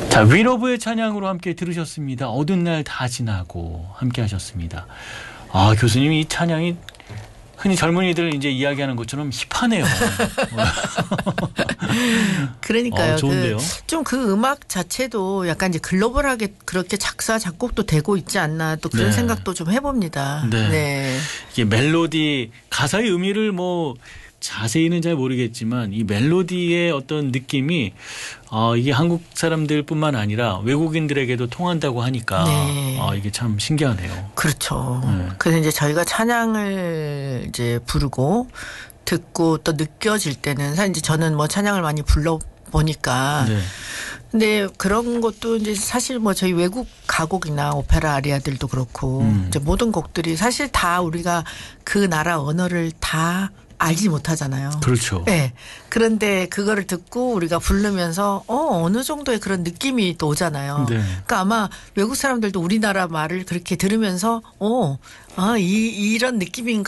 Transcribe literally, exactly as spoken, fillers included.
자, 위러브의 찬양으로 함께 들으셨습니다. 어두운 날 다 지나고 함께 하셨습니다. 아, 교수님 이 찬양이 흔히 젊은이들 이제 이야기하는 것처럼 힙하네요. 그러니까요. 어, 좋은데요. 좀 그 음악 자체도 약간 이제 글로벌하게 그렇게 작사 작곡도 되고 있지 않나 또 그런 네. 생각도 좀 해봅니다. 네. 네. 이게 멜로디 가사의 의미를 뭐 자세히는 잘 모르겠지만 이 멜로디의 어떤 느낌이 어, 이게 한국 사람들뿐만 아니라 외국인들에게도 통한다고 하니까 네. 어, 이게 참 신기하네요. 그렇죠. 네. 그래서 이제 저희가 찬양을 이제 부르고 듣고 또 느껴질 때는 사실 이제 저는 뭐 찬양을 많이 불러 보니까 네. 근데 그런 것도 이제 사실 뭐 저희 외국 가곡이나 오페라 아리아들도 그렇고 음. 이제 모든 곡들이 사실 다 우리가 그 나라 언어를 다 알지 못하잖아요. 그렇죠. 네. 그런데 그거를 듣고 우리가 부르면서 어 어느 정도의 그런 느낌이 또 오잖아요. 네. 그러니까 아마 외국 사람들도 우리나라 말을 그렇게 들으면서 어 아, 이 이런 느낌인가